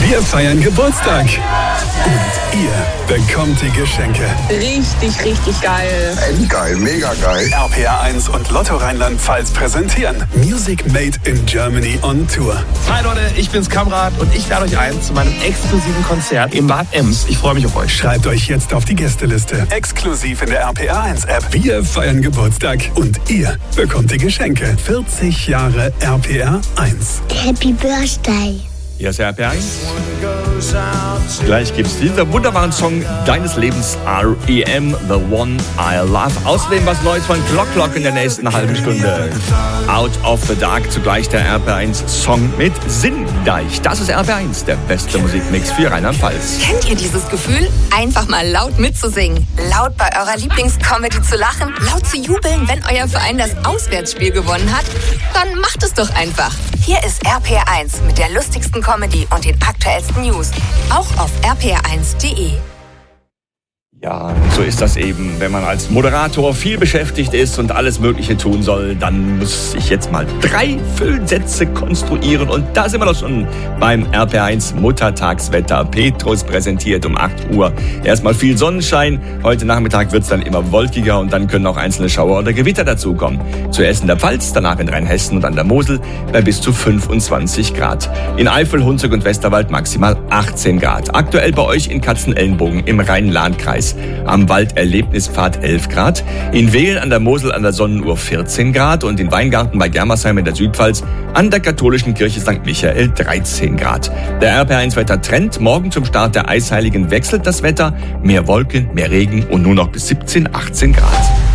Wir feiern Geburtstag. Und ihr bekommt die Geschenke. Richtig, richtig geil. Endgeil, mega geil. RPR 1 und Lotto Rheinland-Pfalz präsentieren Music Made in Germany on Tour. Hi Leute, ich bin's Kamrat und ich lade euch ein zu meinem exklusiven Konzert im Bad Ems. Ich freue mich auf euch. Schreibt euch jetzt auf die Gästeliste. Exklusiv in der RPR 1 App. Wir feiern Geburtstag und ihr bekommt die Geschenke. 40 Jahre RPR 1. Happy Birthday. Hier ist RPR 1. Gleich gibt's diesen wunderbaren Song deines Lebens, R.E.M., The One I Love. Außerdem was Neues von Glock in der nächsten halben Stunde. Out of the Dark, zugleich der RPR 1 Song mit Sinndeich. Das ist RPR 1, der beste Musikmix für Rheinland-Pfalz. Kennt ihr dieses Gefühl? Einfach mal laut mitzusingen. Laut bei eurer Lieblingscomedy zu lachen. Laut zu jubeln, wenn euer Verein das Auswärtsspiel gewonnen hat. Dann macht es doch einfach. Hier ist RPR 1 mit der lustigsten Comedy und den aktuellsten News. Auch auf rpr1.de. Ja, so ist das eben. Wenn man als Moderator viel beschäftigt ist und alles Mögliche tun soll, dann muss ich jetzt mal 3 Füllsätze konstruieren. Und da sind wir doch schon beim RPR1 Muttertagswetter. Petrus präsentiert um 8 Uhr. Erstmal viel Sonnenschein. Heute Nachmittag wird es dann immer wolkiger und dann können auch einzelne Schauer oder Gewitter dazukommen. Zuerst in der Pfalz, danach in Rheinhessen und an der Mosel bei bis zu 25 Grad. In Eifel, Hunsrück und Westerwald maximal 18 Grad. Aktuell bei euch in Katzenelnbogen im Rhein-Lahn-Kreis. Am Walderlebnispfad 11 Grad, in Wehlen an der Mosel an der Sonnenuhr 14 Grad und in Weingarten bei Germersheim in der Südpfalz an der katholischen Kirche St. Michael 13 Grad. Der RPR1-Wetter-Trend, morgen zum Start der Eisheiligen wechselt das Wetter, mehr Wolken, mehr Regen und nur noch bis 17, 18 Grad.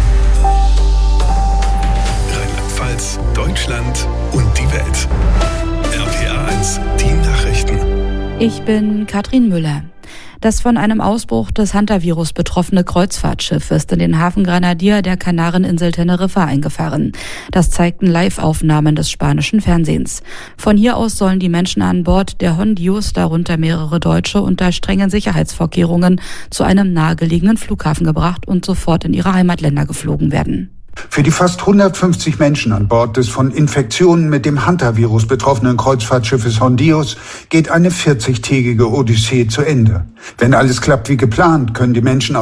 Rheinland-Pfalz, Deutschland und die Welt. RPR 1, die Nachrichten. Ich bin Katrin Müller. Das von einem Ausbruch des Hantavirus betroffene Kreuzfahrtschiff ist in den Hafen Granadier der Kanareninsel Teneriffa eingefahren. Das zeigten Live-Aufnahmen des spanischen Fernsehens. Von hier aus sollen die Menschen an Bord der Hondius, darunter mehrere Deutsche, unter strengen Sicherheitsvorkehrungen zu einem nahegelegenen Flughafen gebracht und sofort in ihre Heimatländer geflogen werden. Für die fast 150 Menschen an Bord des von Infektionen mit dem Hantavirus betroffenen Kreuzfahrtschiffes Hondius geht eine 40-tägige Odyssee zu Ende. Wenn alles klappt wie geplant, können die Menschen